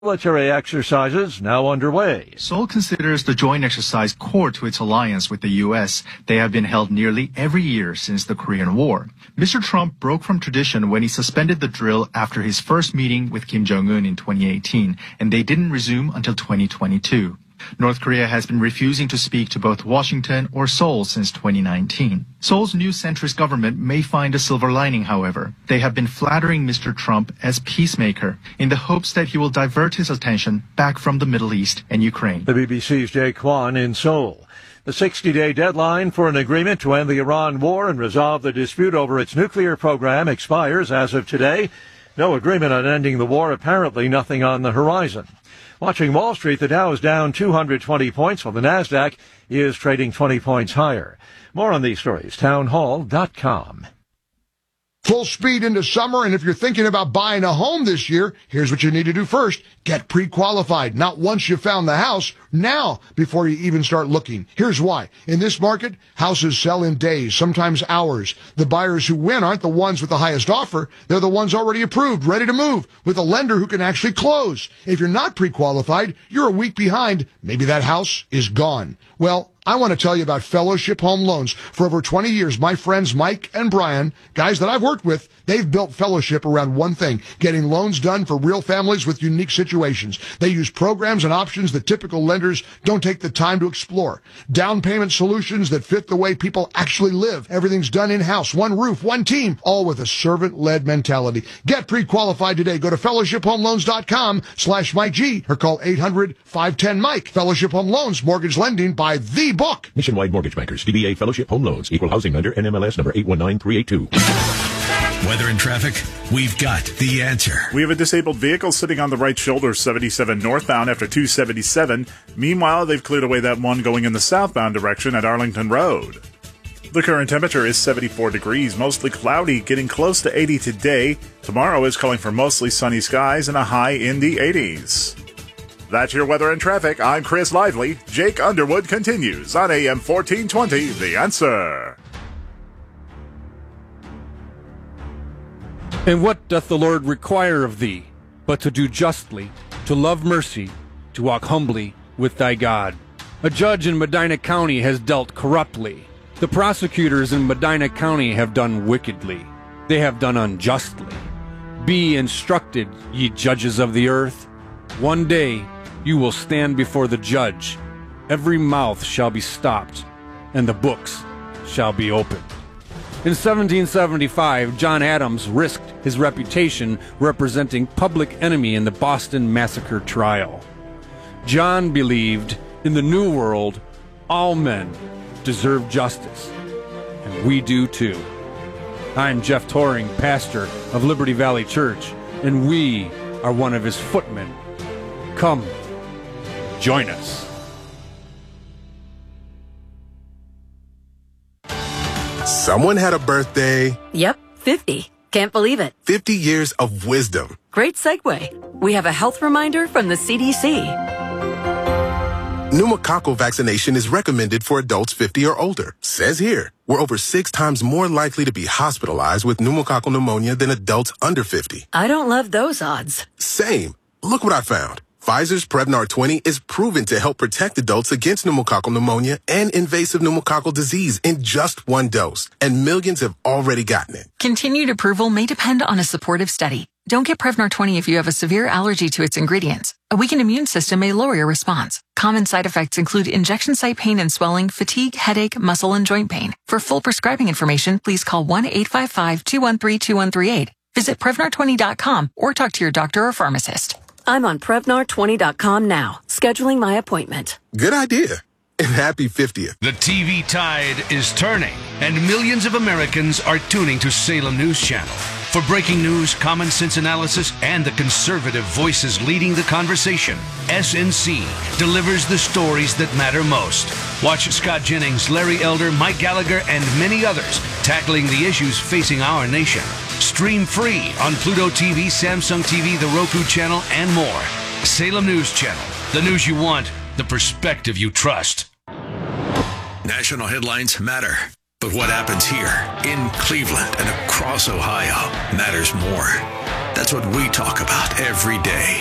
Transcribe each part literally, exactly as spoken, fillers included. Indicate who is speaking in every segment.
Speaker 1: Military exercises now underway.
Speaker 2: Seoul considers the joint exercise core to its alliance with the U S. They have been held nearly every year since the Korean War. Mister Trump broke from tradition when he suspended the drill after his first meeting with Kim Jong-un in twenty eighteen, and they didn't resume until twenty twenty-two. North Korea has been refusing to speak to both Washington or Seoul since twenty nineteen. Seoul's new centrist government may find a silver lining, however. They have been flattering Mister Trump as peacemaker in the hopes that he will divert his attention back from the Middle East and Ukraine.
Speaker 1: The B B C's Jay Kwan in Seoul. The sixty-day deadline for an agreement to end the Iran war and resolve the dispute over its nuclear program expires as of today. No agreement on ending the war, apparently nothing on the horizon. Watching Wall Street, the Dow is down two hundred twenty points, while the Nasdaq is trading twenty points higher. More on these stories, townhall dot com.
Speaker 3: Full speed into summer, and if you're thinking about buying a home this year, here's what you need to do first. Get pre-qualified. Not once you found the house, now before you even start looking. Here's why. In this market, houses sell in days, sometimes hours. The buyers who win aren't the ones with the highest offer. They're the ones already approved, ready to move, with a lender who can actually close. If you're not pre-qualified, you're a week behind. Maybe that house is gone. Well, I want to tell you about Fellowship Home Loans. For over twenty years, my friends Mike and Brian, guys that I've worked with, they've built Fellowship around one thing, getting loans done for real families with unique situations. They use programs and options that typical lenders don't take the time to explore. Down payment solutions that fit the way people actually live. Everything's done in-house, one roof, one team, all with a servant-led mentality. Get pre-qualified today. Go to fellowship home loans dot com slash Mike G or call eight hundred, five one zero, Mike. Fellowship Home Loans, mortgage lending by the book.
Speaker 4: Nationwide Mortgage Bankers, D B A Fellowship Home Loans, Equal Housing Lender, N M L S number eight one nine three eight two.
Speaker 5: Weather and traffic, we've got the answer.
Speaker 6: We have a disabled vehicle sitting on the right shoulder, seventy-seven northbound after two seventy-seven. Meanwhile, they've cleared away that one going in the southbound direction at Arlington Road. The current temperature is seventy-four degrees, mostly cloudy, getting close to eighty today. Tomorrow is calling for mostly sunny skies and a high in the eighties. That's your weather and traffic. I'm Chris Lively. Jake Underwood continues on A M fourteen twenty, The Answer.
Speaker 7: And what doth the Lord require of thee, but to do justly, to love mercy, to walk humbly with thy God? A judge in Medina County has dealt corruptly. The prosecutors in Medina County have done wickedly. They have done unjustly. Be instructed, ye judges of the earth. One day you will stand before the judge. Every mouth shall be stopped, and the books shall be opened. In seventeen seventy-five, John Adams risked his reputation representing Public Enemy in the Boston Massacre trial. John believed in the New World, all men deserve justice, and we do too. I'm Jeff Toring, pastor of Liberty Valley Church, and we are one of his footmen. Come, join us.
Speaker 8: Someone had a birthday.
Speaker 9: Yep, fifty. Can't believe it.
Speaker 8: fifty years of wisdom.
Speaker 9: Great segue. We have a health reminder from the C D C.
Speaker 8: Pneumococcal vaccination is recommended for adults fifty or older. Says here, we're over six times more likely to be hospitalized with pneumococcal pneumonia than adults under fifty.
Speaker 9: I don't love those odds.
Speaker 8: Same. Look what I found. Pfizer's Prevnar twenty is proven to help protect adults against pneumococcal pneumonia and invasive pneumococcal disease in just one dose, and millions have already gotten it.
Speaker 10: Continued approval may depend on a supportive study. Don't get Prevnar twenty if you have a severe allergy to its ingredients. A weakened immune system may lower your response. Common side effects include injection site pain and swelling, fatigue, headache, muscle, and joint pain. For full prescribing information, please call one eight five five, two one three, two one three eight. Visit Prevnar twenty dot com or talk to your doctor or pharmacist.
Speaker 9: I'm on Prevnar twenty dot com now, scheduling my appointment.
Speaker 8: Good idea. And happy fiftieth.
Speaker 5: The T V tide is turning, and millions of Americans are tuning to Salem News Channel. For breaking news, common sense analysis, and the conservative voices leading the conversation, S N C delivers the stories that matter most. Watch Scott Jennings, Larry Elder, Mike Gallagher, and many others tackling the issues facing our nation. Stream free on Pluto T V, Samsung T V, the Roku channel, and more. Salem News Channel. The news you want, the perspective you trust.
Speaker 11: National headlines matter, but what happens here in Cleveland and across Ohio matters more. That's what we talk about every day.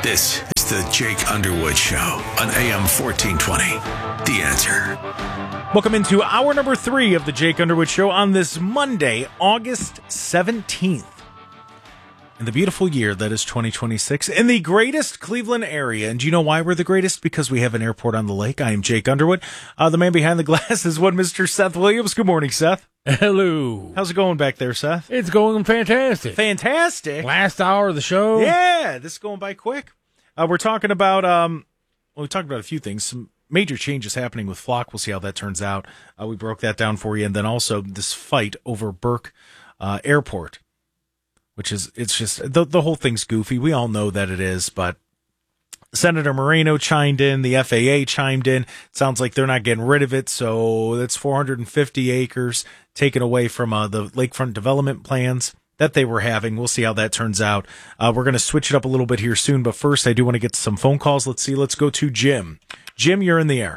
Speaker 11: This is the Jake Underwood Show on A M fourteen twenty. The Answer.
Speaker 12: Welcome into hour number three of the Jake Underwood Show on this Monday, August seventeenth. In the beautiful year that is twenty twenty-six, in the greatest Cleveland area. And do you know why we're the greatest? Because we have an airport on the lake. I am Jake Underwood. Uh, the man behind the glass is one Mister Seth Williams. Good morning, Seth.
Speaker 7: Hello.
Speaker 12: How's it going back there, Seth?
Speaker 7: It's going fantastic.
Speaker 12: Fantastic.
Speaker 7: Last hour of the show.
Speaker 12: Yeah, this is going by quick. Uh, we're talking about, um, well, we talked about a few things. Some major changes happening with Flock. We'll see how that turns out. Uh, we broke that down for you. And then also this fight over Burke uh, Airport, which is, it's just, the, the whole thing's goofy. We all know that it is, but Senator Moreno chimed in. The F A A chimed in. It sounds like they're not getting rid of it. So that's four hundred fifty acres taken away from uh, the lakefront development plans that they were having. We'll see how that turns out. Uh, we're going to switch it up a little bit here soon. But first, I do want to get to some phone calls. Let's see. Let's go to Jim. Jim, you're in the air.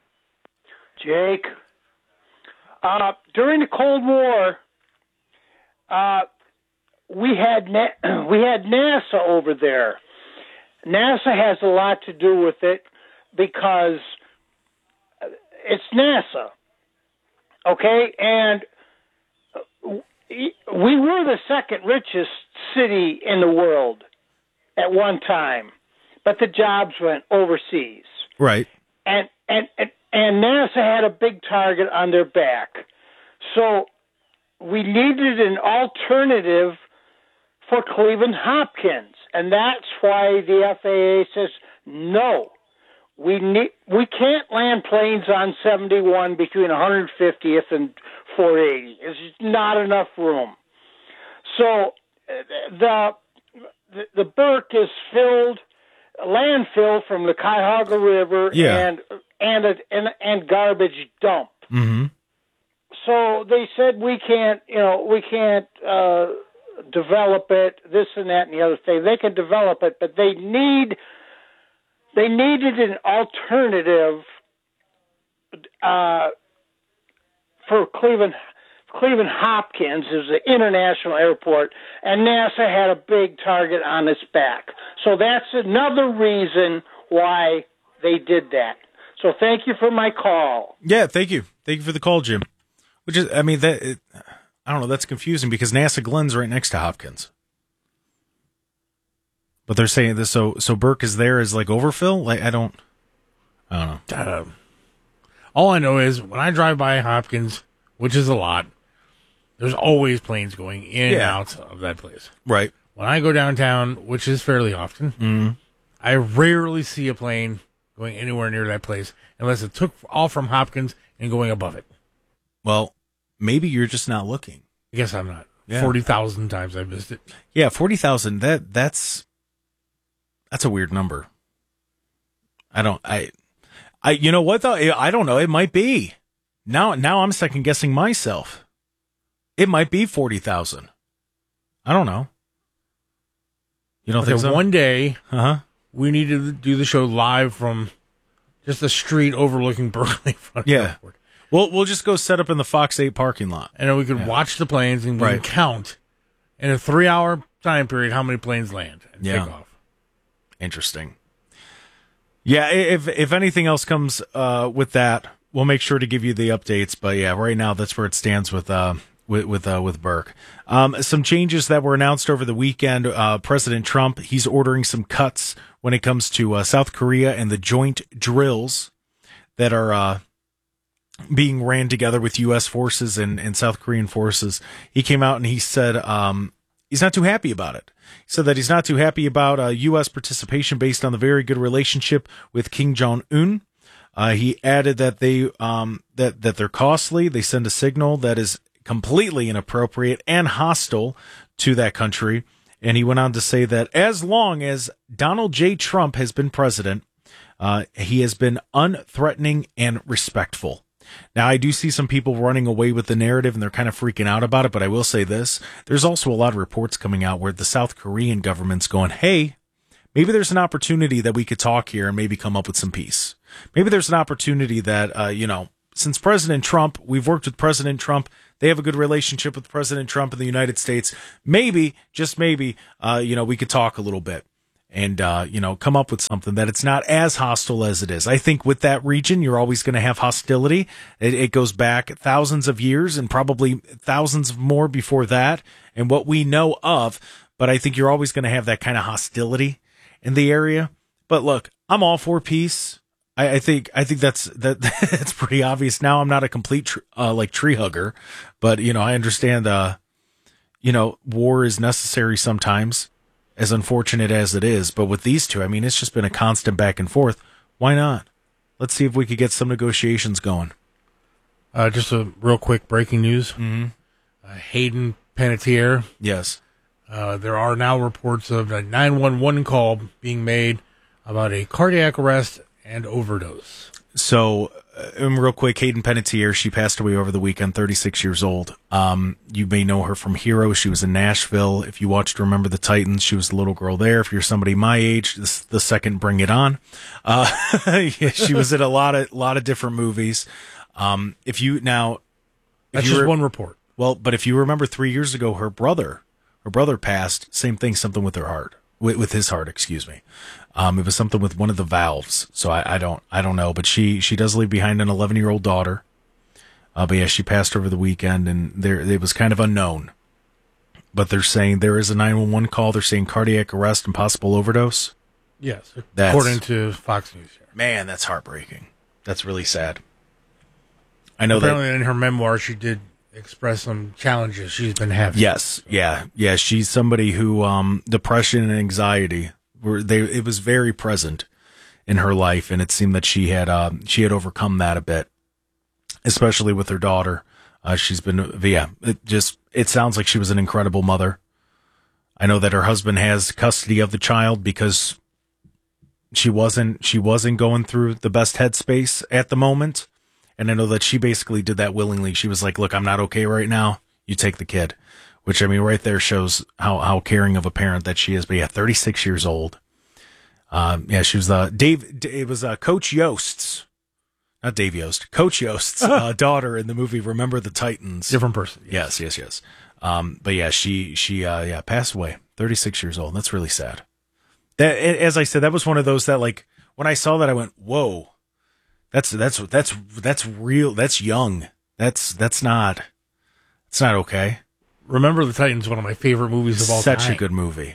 Speaker 13: Jake, uh, during the Cold War, uh, we had Na- we had NASA over there. NASA has a lot to do with it because it's NASA, okay? And we were the second richest city in the world at one time, but the jobs went overseas.
Speaker 12: Right.
Speaker 13: And and and, and NASA had a big target on their back. So we needed an alternative for Cleveland Hopkins. And that's why the F A A says, no, we need, we can't land planes on seventy-one between one hundred fiftieth and four eighty. There's just not enough room. So the the, the Burke is filled, landfill from the Cuyahoga River
Speaker 12: yeah.
Speaker 13: and, and, a, and, and garbage dump.
Speaker 12: Mm-hmm.
Speaker 13: So they said we can't, you know, we can't, uh, develop it, this and that and the other thing. They can develop it, but they need they needed an alternative uh, for Cleveland Cleveland Hopkins is an international airport, and NASA had a big target on its back. So that's another reason why they did that. So thank you for my call.
Speaker 12: Yeah, thank you. Thank you for the call, Jim. Which is, I mean, that. It, I don't know, that's confusing because NASA Glenn's right next to Hopkins. But they're saying this, so so Burke is there as like overfill? Like, I don't, I don't know.
Speaker 7: Uh, all I know is when I drive by Hopkins, which is a lot, there's always planes going in and
Speaker 12: Yeah.
Speaker 7: out of that place.
Speaker 12: Right.
Speaker 7: When I go downtown, which is fairly often,
Speaker 12: mm-hmm.
Speaker 7: I rarely see a plane going anywhere near that place unless it took off from Hopkins and going above it.
Speaker 12: Well, maybe you're just not looking.
Speaker 7: I guess I'm not.
Speaker 12: Yeah.
Speaker 7: forty thousand times I've missed it.
Speaker 12: Yeah, forty thousand, that, that's, that's a weird number. I don't, I, I, you know what though? I don't know. It might be. Now, now I'm second guessing myself. It might be forty thousand. I don't know. You don't
Speaker 7: Okay,
Speaker 12: think so?
Speaker 7: One day,
Speaker 12: uh-huh.
Speaker 7: we need to do the show live from just the street overlooking Berkeley.
Speaker 12: Yeah. We'll, we'll just go set up in the Fox eight parking lot.
Speaker 7: And then we could
Speaker 12: Yeah.
Speaker 7: watch the planes and we
Speaker 12: Right.
Speaker 7: can count in a three-hour time period how many planes land and
Speaker 12: Yeah.
Speaker 7: take off.
Speaker 12: Interesting. Yeah, i- if if anything else comes uh, with that, we'll make sure to give you the updates. But yeah, right now that's where it stands with uh, with with, uh, with Burke. Um, some changes that were announced over the weekend. Uh, President Trump, he's ordering some cuts when it comes to uh, South Korea and the joint drills that are uh, being ran together with U S forces and, and South Korean forces. He came out and he said um, he's not too happy about it. He said that he's not too happy about uh, U S participation based on the very good relationship with Kim Jong-un. Uh, he added that they um, that that they're costly. They send a signal that is completely inappropriate and hostile to that country. And he went on to say that as long as Donald J. Trump has been president, uh, he has been unthreatening and respectful. Now, I do see some people running away with the narrative and they're kind of freaking out about it, but I will say this. There's also a lot of reports coming out where the South Korean government's going, hey, maybe there's an opportunity that we could talk here and maybe come up with some peace. Maybe there's an opportunity that, uh, you know, since President Trump, we've worked with President Trump, they have a good relationship with President Trump in the United States. Maybe, just maybe, uh, you know, we could talk a little bit. and, uh, you know, come up with something that it's not as hostile as it is. I think with that region, you're always going to have hostility. It, it goes back thousands of years and probably thousands more before that and what we know of. But I think you're always going to have that kind of hostility in the area. But look, I'm all for peace. I, I think I think that's that that's pretty obvious now. I'm not a complete tr- uh, like tree hugger, but you know I understand. Uh, you know, war is necessary sometimes, as unfortunate as it is. But with these two, I mean, it's just been a constant back and forth. Why not? Let's see if we could get some negotiations going.
Speaker 14: Uh, just a real quick breaking news.
Speaker 12: Mm-hmm.
Speaker 14: Uh, Hayden Panettiere.
Speaker 12: Yes.
Speaker 14: Uh, there are now reports of a nine one one call being made about a cardiac arrest and overdose.
Speaker 12: So, uh, real quick, Hayden Panettiere, she passed away over the weekend, thirty-six years old. Um, you may know her from Hero. She was in Nashville. If you watched Remember the Titans, she was the little girl there. If you're somebody my age, this the second Bring It On. Uh, yeah, she was in a lot of lot of different movies. Um, if you now, if
Speaker 14: that's
Speaker 12: you
Speaker 14: just
Speaker 12: were,
Speaker 14: one report.
Speaker 12: Well, but if you remember three years ago, her brother, her brother passed. Same thing, something with her heart, with, with his heart. Excuse me. Um, it was something with one of the valves. So I, I don't, I don't know, but she, she does leave behind an eleven year old daughter. Uh, but yeah, she passed over the weekend and there, it was kind of unknown, but they're saying there is a nine one one call. They're saying cardiac arrest and possible overdose.
Speaker 14: Yes.
Speaker 12: That's,
Speaker 14: according to Fox News.
Speaker 12: Man, that's heartbreaking. That's really sad. I know
Speaker 14: Apparently
Speaker 12: that
Speaker 14: in her memoir, she did express some challenges she's been having.
Speaker 12: Yes. Yeah. Yeah. She's somebody who, um, depression and anxiety were they, it was very present in her life. And it seemed that she had, uh, she had overcome that a bit, especially with her daughter. Uh, she's been, yeah, it just, it sounds like she was an incredible mother. I know that her husband has custody of the child because she wasn't, she wasn't going through the best headspace at the moment. And I know that she basically did that willingly. She was like, look, I'm not okay right now. You take the kid, which I mean, right there shows how, how caring of a parent that she is. But yeah, thirty-six years old. Um, yeah, she was, uh, Dave, it was, uh, Coach Yost's, not Dave Yost, Coach Yost's, uh, daughter in the movie Remember the Titans.
Speaker 14: Different person.
Speaker 12: Yes, yes, yes. Um, but yeah, she, she, uh, yeah, passed away, thirty-six years old. That's really sad. That, as I said, that was one of those that like, when I saw that, I went, whoa. That's, that's, that's, that's real. That's young. That's, that's not, it's not okay.
Speaker 14: Remember the Titans, one of my favorite movies of all
Speaker 12: such
Speaker 14: time.
Speaker 12: Such a good movie.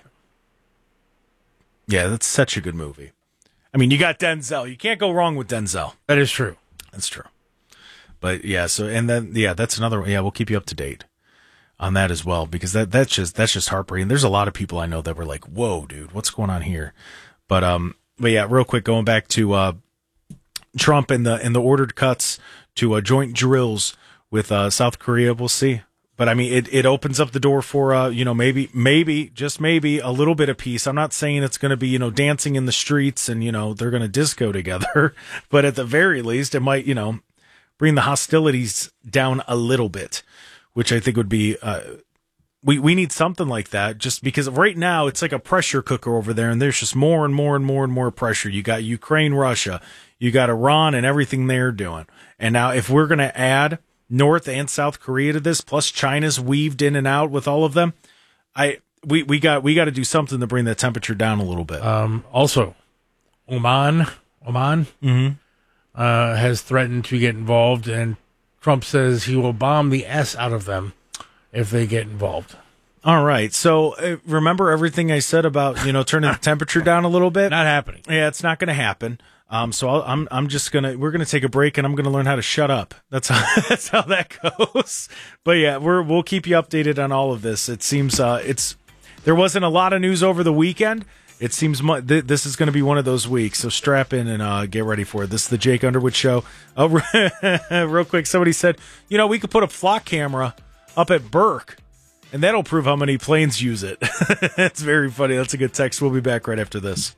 Speaker 12: Yeah, that's such a good movie. I mean, you got Denzel. You can't go wrong with Denzel.
Speaker 14: That is true.
Speaker 12: That's true. But yeah, so, and then, yeah, that's another one. Yeah, we'll keep you up to date on that as well, because that, that's just, that's just heartbreaking. There's a lot of people I know that were like, whoa, dude, what's going on here? But, um, but yeah, real quick, going back to, uh, Trump and the and the ordered cuts to uh, joint drills with uh, South Korea. We'll see, but I mean, it, it opens up the door for uh, you know maybe maybe just maybe a little bit of peace. I'm not saying it's going to be you know dancing in the streets and you know they're going to disco together, but at the very least, it might you know bring the hostilities down a little bit, which I think would be. Uh, we we need something like that, just because right now it's like a pressure cooker over there, and there's just more and more and more and more pressure. You got Ukraine, Russia. You got Iran and everything they're doing. And now if we're going to add North and South Korea to this, plus China's weaved in and out with all of them, I we, we got we got to do something to bring the temperature down a little bit.
Speaker 14: Um, also, Oman, Oman
Speaker 12: mm-hmm.
Speaker 14: uh, has threatened to get involved, and Trump says he will bomb the S out of them if they get involved.
Speaker 12: All right. So uh, remember everything I said about, you know, turning the temperature down a little bit?
Speaker 14: Not happening.
Speaker 12: Yeah, it's not going to happen. Um, so I'll, I'm I'm just gonna we're gonna take a break and I'm gonna learn how to shut up. That's how that's how that goes. But yeah, we're we'll keep you updated on all of this. It seems uh, it's there wasn't a lot of news over the weekend. It seems mu- th- this is going to be one of those weeks. So strap in and uh, get ready for it. This is the Jake Underwood Show. Uh, real quick, somebody said, you know, we could put a flock camera up at Burke, and that'll prove how many planes use it. It's very funny. That's a good text. We'll be back right after this.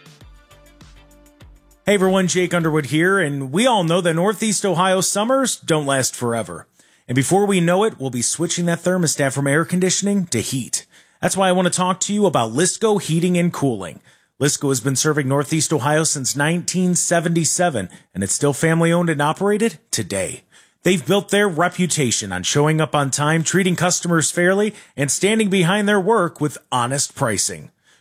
Speaker 12: Hey everyone, Jake Underwood here, and we all know that Northeast Ohio summers don't last forever. And before we know it, we'll be switching that thermostat from air conditioning to heat. That's why I want to talk to you about Lisco Heating and Cooling. Lisco has been serving Northeast Ohio since nineteen seventy-seven, and it's still family owned and operated today. They've built their reputation on showing up on time, treating customers fairly, and standing behind their work with honest pricing.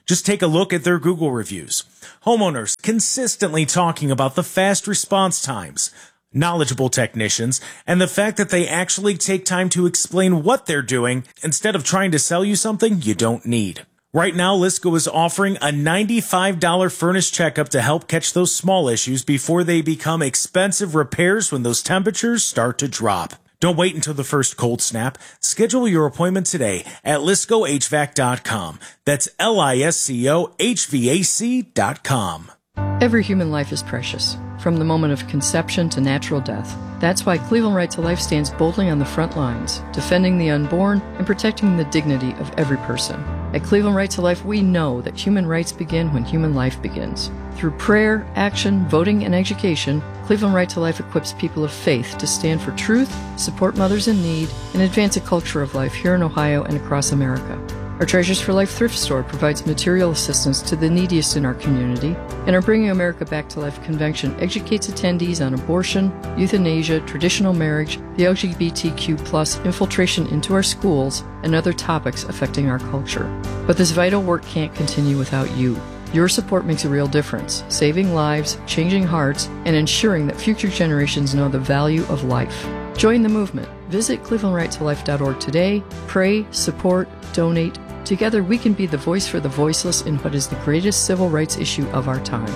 Speaker 15: Just take a look at their Google reviews. Homeowners consistently talking about the fast response times, knowledgeable technicians, and the fact that they actually take time to explain what they're doing instead of trying to sell you something you don't need. Right now, Lisco is offering a ninety-five dollars furnace checkup to help catch those small issues before they become expensive repairs when those temperatures start to drop. Don't wait until the first cold snap. Schedule your appointment today at lisco h v a c dot com. That's L I S C O H V A C dot com.
Speaker 16: Every human life is precious, from the moment of conception to natural death. That's why Cleveland Right to Life stands boldly on the front lines, defending the unborn and protecting the dignity of every person. At Cleveland Right to Life, we know that human rights begin when human life begins. Through prayer, action, voting, and education, Cleveland Right to Life equips people of faith to stand for truth, support mothers in need, and advance a culture of life here in Ohio and across America. Our Treasures for Life thrift store provides material assistance to the neediest in our community, and our Bringing America Back to Life convention educates attendees on abortion, euthanasia, traditional marriage, the L G B T Q plus infiltration into our schools, and other topics affecting our culture. But this vital work can't continue without you. Your support makes a real difference, saving lives, changing hearts, and ensuring that future generations know the value of life. Join the movement. Visit cleveland right to life dot org today. Pray, support, donate. Together we can be the voice for the voiceless in what is the greatest civil rights issue of our time.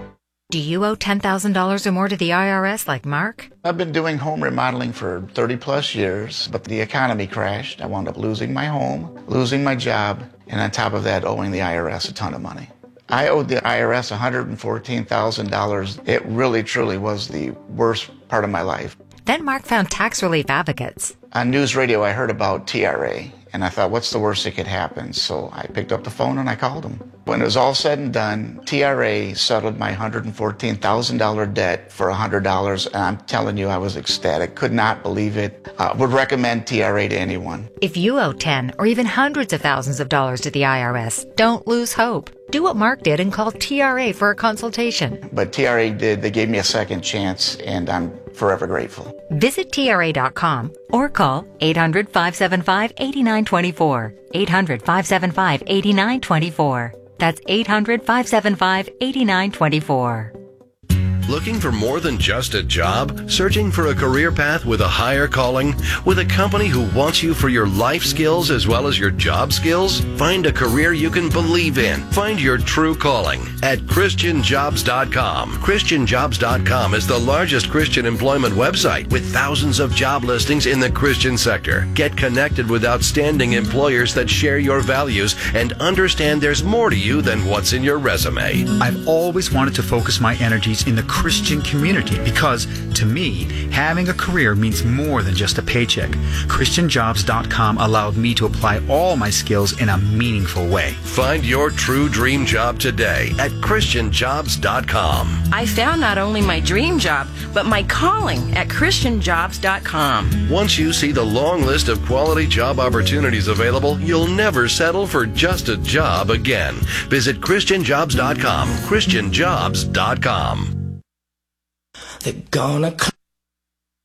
Speaker 17: Do you owe ten thousand dollars or more to the I R S like Mark?
Speaker 18: I've been doing home remodeling for thirty plus years, but the economy crashed. I wound up losing my home, losing my job, and on top of that, owing the I R S a ton of money. I owed the I R S one hundred fourteen thousand dollars. It really, truly was the worst part of my life.
Speaker 17: Then Mark found Tax Relief Advocates.
Speaker 18: On news radio, I heard about T R A, and I thought, what's the worst that could happen? So I picked up the phone and I called them. When it was all said and done, T R A settled my one hundred fourteen thousand dollars debt for one hundred dollars, and I'm telling you, I was ecstatic. Could not believe it. Uh, would recommend T R A to anyone.
Speaker 17: If you owe ten or even hundreds of thousands of dollars to the I R S, don't lose hope. Do what Mark did and call T R A for a consultation.
Speaker 18: But T R A did. They gave me a second chance, and I'm forever grateful.
Speaker 17: Visit T R A dot com or call eight hundred, five seven five, eight nine two four. eight hundred, five seven five, eight nine two four. That's eight hundred, five seven five, eight nine two four.
Speaker 11: Looking for more than just a job? Searching for a career path with a higher calling? With a company who wants you for your life skills as well as your job skills? Find a career you can believe in. Find your true calling at Christian Jobs dot com. Christian Jobs dot com is the largest Christian employment website with thousands of job listings in the Christian sector. Get connected with outstanding employers that share your values and understand there's more to you than what's in your resume.
Speaker 19: I've always wanted to focus my energies in the Christian community because, to me, having a career means more than just a paycheck. Christian Jobs dot com allowed me to apply all my skills in a meaningful way.
Speaker 11: Find your true dream job today at Christian Jobs dot com.
Speaker 20: I found not only my dream job, but my calling at Christian Jobs dot com.
Speaker 11: Once you see the long list of quality job opportunities available, you'll never settle for just a job again. Visit Christian Jobs dot com. Christian Jobs dot com.
Speaker 21: They're gonna come.